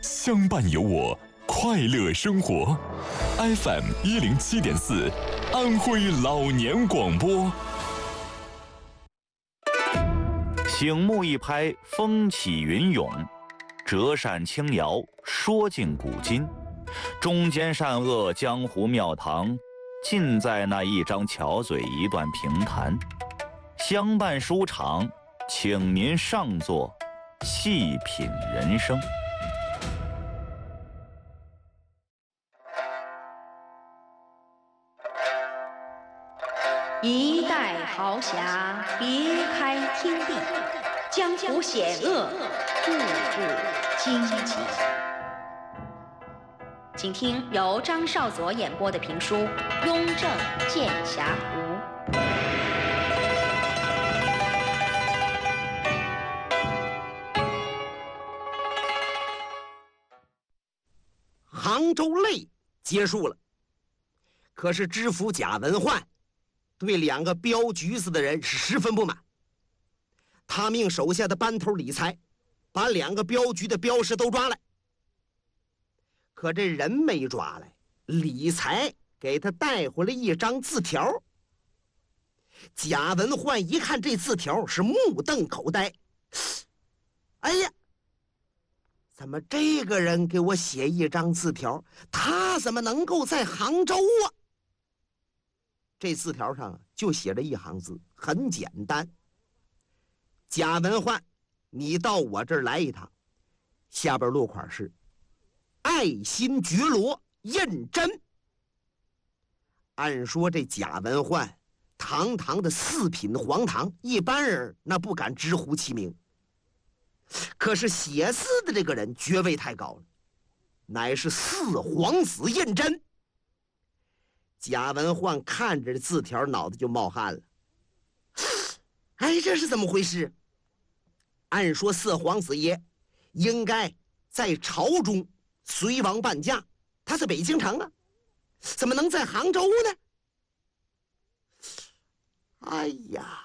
相伴有我，快乐生活。FM107.4，安徽老年广播。 醒目一拍，风起云涌；折扇轻摇，说尽古今。中间善恶，江湖庙堂，尽在那一张巧嘴，一段评弹。相伴书场，请您上座，细品人生。 一代豪侠，别开天地，江湖险恶，步步荆棘。请听由张少佐演播的评书《雍正剑侠图》。 杭州擂结束了，可是知府贾文焕对两个镖局子的人是十分不满。他命手下的班头李才把两个镖局的镖师都抓来，可这人没抓来，李才给他带回了一张字条。贾文焕一看这字条是目瞪口呆，哎呀，怎么这个人给我写一张字条，他怎么能够在杭州啊？这字条上就写着一行字，很简单：贾文焕，你到我这儿来一趟，下边落款是爱新觉罗胤禛。按说这贾文焕堂堂的四品黄堂，一般人那不敢直呼其名，可是写字的这个人爵位太高了，乃是四皇子胤禛。贾文焕看着字条，脑袋就冒汗了。哎，这是怎么回事？按说四皇子爷应该在朝中随王伴驾，他在北京城啊，怎么能在杭州呢？哎呀，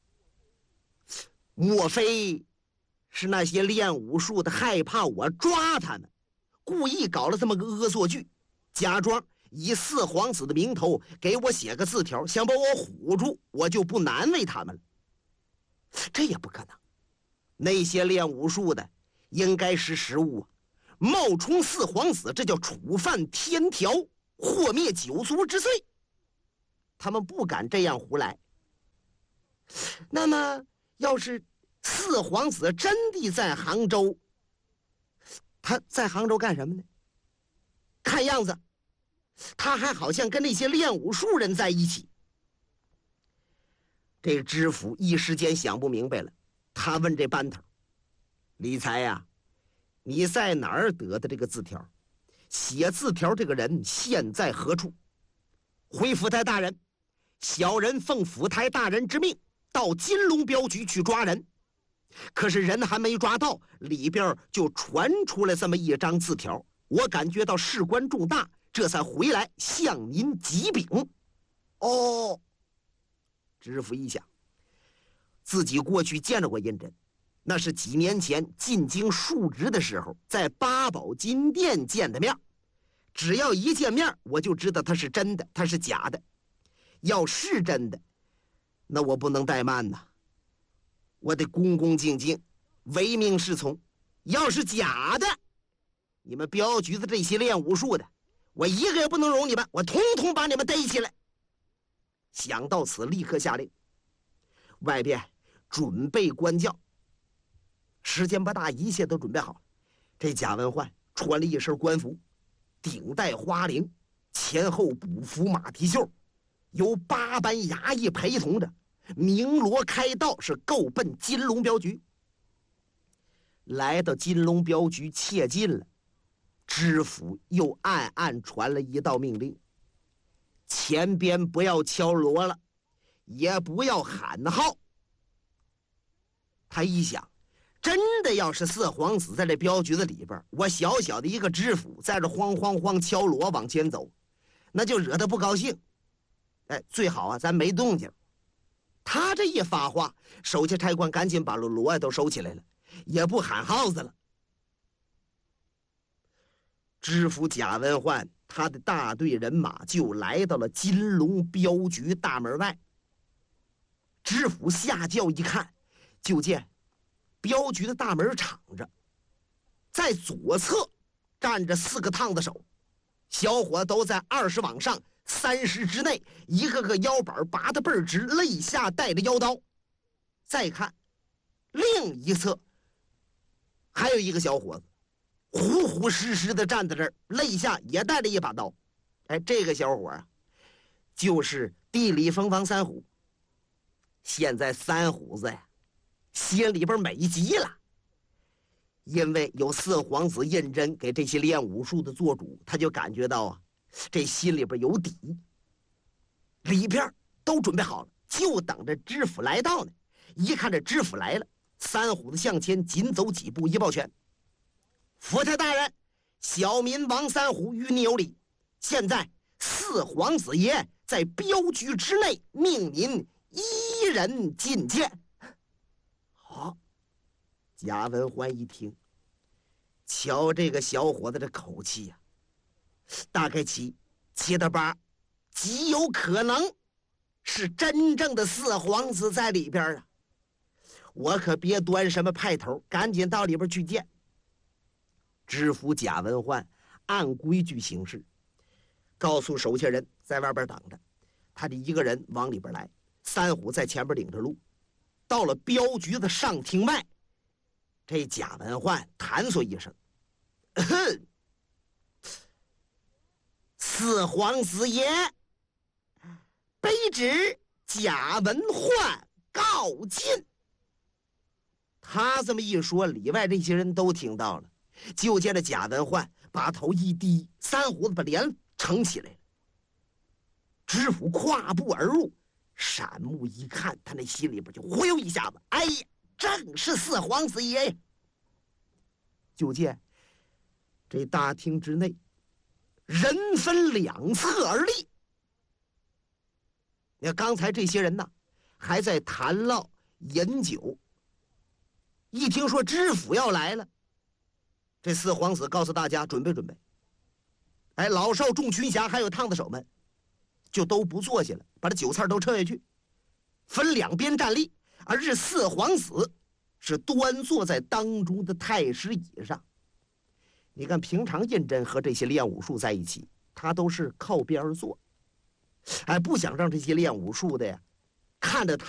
莫非是那些练武术的害怕我抓他们，故意搞了这么个恶作剧，假装以四皇子的名头给我写个字条，想把我唬住，我就不难为他们了。这也不可能，那些练武术的应该识时务啊，冒充四皇子，这叫触犯天条，祸灭九族之罪，他们不敢这样胡来。那么要是四皇子真的在杭州，他在杭州干什么呢？看样子他还好像跟那些练武术人在一起。这知府一时间想不明白了，他问这班头：李才呀，你在哪儿得的这个字条？写字条这个人现在何处？回府台大人，小人奉府台大人之命到金龙镖局去抓人，可是人还没抓到，里边就传出来这么一张字条，我感觉到事关重大，这才回来向您急禀。哦，知府一想，自己过去见着过胤禛，那是几年前进京述职的时候，在八宝金殿见的面。只要一见面，我就知道他是真的，他是假的。要是真的，那我不能怠慢呐，我得恭恭敬敬，唯命是从。要是假的，你们镖局的这些练武术的，我一个也不能容你们，我统统把你们逮起来。想到此，立刻下令，外边准备官轿。时间不大，一切都准备好了。这贾文焕穿了一身官服，顶戴花翎，前后补服马蹄袖，由8班衙役陪同着，鸣锣开道，是够奔金龙镖局。来到金龙镖局切近了，知府又暗暗传了一道命令：前边不要敲锣了，也不要喊号。他一想，真的要是四皇子在这镖局子里边，我小小的一个知府在这慌慌慌敲锣往前走，那就惹他不高兴。哎，最好啊，咱没动静。他这一发话，手下差官赶紧把锣都收起来了，也不喊号子了。 知府贾文焕他的大队人马就来到了金龙镖局大门外。知府下轿一看，就见镖局的大门敞着，在左侧站着4个烫子手，小伙都在20往上30之内，一个个腰板拔得倍儿直，肋下带着腰刀。再看另一侧，还有一个小伙子，呼呼实实的站在这儿，肋下也带着一把刀。哎，这个小伙啊，就是地里风房三虎。现在三虎子呀，心里边美极了，因为有4皇子胤禛给这些练武术的做主，他就感觉到啊，这心里边有底，里边都准备好了，就等着知府来到呢。一看这知府来了，三虎子向前紧走几步，一抱拳：“府太大人，小民王三虎与你有礼。现在4皇子爷在镖局之内，命您一人觐见。”好，贾文焕一听，瞧这个小伙子的口气呀，大概7到8，极有可能是真正的4皇子在里边啊！我可别端什么派头，赶紧到里边去见。知府贾文焕按规矩行事，告诉手下人在外边等着，他这一个人往里边来，三虎在前边领着路。到了镖局的上厅外，这贾文焕弹嗦一声：“4皇子爷，卑职贾文焕告进。”他这么一说，里外这些人都听到了。就见着贾文焕把头一低，三虎子把脸撑起来了。知府跨步而入，闪目一看，他那心里边就忽悠一下子，哎呀，正是4皇子爷呀！就见这大厅之内，人分2侧而立。你看刚才这些人呢，还在谈唠饮酒，一听说知府要来了，这4皇子告诉大家准备准备。哎，老少众群侠还有烫子手们，就都不坐下了，把这酒菜都撤下去，分2边站立，而这4皇子是端坐在当中的太师椅上。你看平常胤禛和这些练武术在一起，他都是靠边坐，哎，不想让这些练武术的呀看着他